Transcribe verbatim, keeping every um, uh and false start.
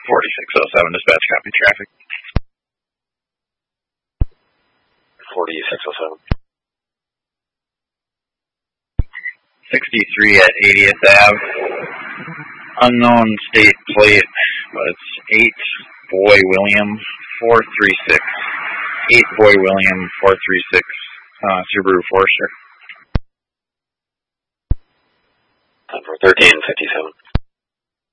forty-six oh seven, dispatch, copy traffic. forty-six oh seven. sixty-three at eightieth Avenue. Unknown state plate, but it's eight Boy William four three six. eight Boy William four three six, uh, Subaru Forester. thirteen fifty-seven.